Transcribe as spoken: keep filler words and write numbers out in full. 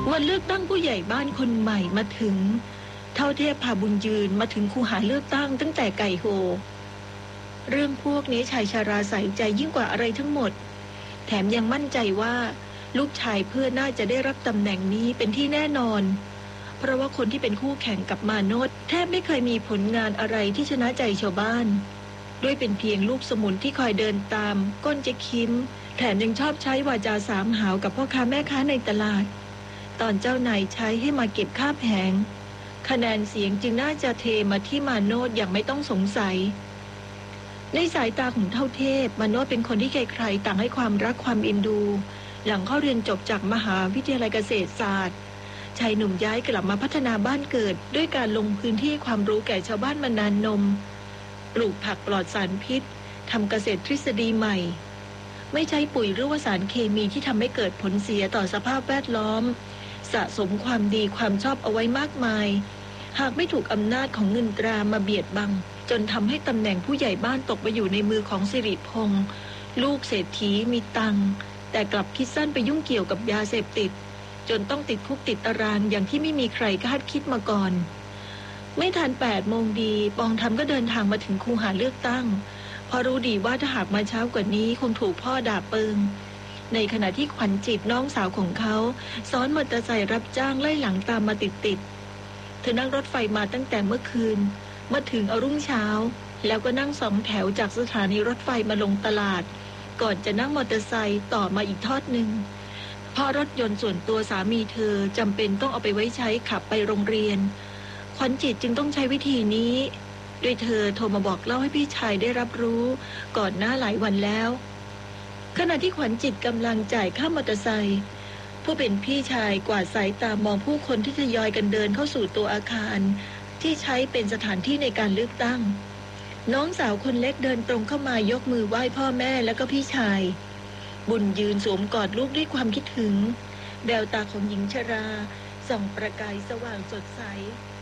วันเลือกตั้งผู้ใหญ่บ้านคนใหม่มาถึงเท่าเทพพาบุญยืนมาถึงคูหาเลือกตั้งตั้งแต่ไก่โหเรื่องพวกนี้ชายชาราใส่ใจยิ่งกว่าอะไรทั้งหมดแถมยังมั่นใจว่าลูกชายเพื่อนน่าจะได้รับตำแหน่งนี้เป็นที่แน่นอนเพราะว่าคนที่เป็นคู่แข่งกับมาโนดแทบไม่เคยมีผลงานอะไรที่ชนะใจชาวบ้านด้วยเป็นเพียงลูกสมุนที่คอยเดินตามก้นเจ๊คิมแถมยังชอบใช้วาจาสามหาวกับพ่อค้าแม่ค้าในตลาดตอนเจ้านายใช้ให้มาเก็บค่าแผงคะแนนเสียงจึงน่าจะเทมาที่มาโนดอย่างไม่ต้องสงสัยในสายตาของเท่าเทพมาโนดเป็นคนที่ใครๆต่างให้ความรักความเอ็นดูหลังเข้าเรียนจบจากมหาวิทยาลัยเกษตรศาสตร์ชายหนุ่มย้ายกลับมาพัฒนาบ้านเกิดด้วยการลงพื้นที่ความรู้แก่ชาวบ้านมานานนมปลูกผักปลอดสารพิษทำเกษตรทฤษฎีใหม่ไม่ใช้ปุ๋ยหรือว่าสารเคมีที่ทำให้เกิดผลเสียต่อสภาพแวดล้อมสะสมความดีความชอบเอาไว้มากมายหากไม่ถูกอำนาจของเงินตรามาเบียดบังจนทำให้ตำแหน่งผู้ใหญ่บ้านตกไปอยู่ในมือของสิริพงษ์ลูกเศรษฐีมีตังแต่กลับคิดสั้นไปยุ่งเกี่ยวกับยาเสพติดจนต้องติดคุกติดตารางอย่างที่ไม่มีใครคาดคิดมาก่อนไม่ทันแปดโมงดีปองธรรมก็เดินทางมาถึงคูหาเลือกตั้งพอรู้ดีว่าถ้าหากมาเช้ากว่านี้คงถูกพ่อด่าเปิงในขณะที่ขวัญจิตน้องสาวของเขาซ้อนมอเตอร์ไซค์รับจ้างไล่หลังตามมาติดๆเธอนั่งรถไฟมาตั้งแต่เมื่อคืนมาถึงอรุ่งเช้าแล้วก็นั่งสองแถวจากสถานีรถไฟมาลงตลาดก่อนจะนั่งมอเตอร์ไซค์ต่อมาอีกทอดหนึ่งเพราะรถยนต์ส่วนตัวสามีเธอจำเป็นต้องเอาไปไว้ใช้ขับไปโรงเรียนขวัญจิตจึงต้องใช้วิธีนี้โดยเธอโทรมาบอกเล่าให้พี่ชายได้รับรู้ก่อนหน้าหลายวันแล้วขณะที่ขวัญจิตกำลังจ่ายค่ามอเตอร์ไซค์ผู้เป็นพี่ชายกวาดสายตามองผู้คนที่ทยอยกันเดินเข้าสู่ตัวอาคารที่ใช้เป็นสถานที่ในการเลือกตั้งน้องสาวคนเล็กเดินตรงเข้ามายกมือไหว้พ่อแม่แล้วก็พี่ชายบุญยืนสวมกอดลูกด้วยความคิดถึงแววตาของหญิงชราส่องประกายสว่างสดใส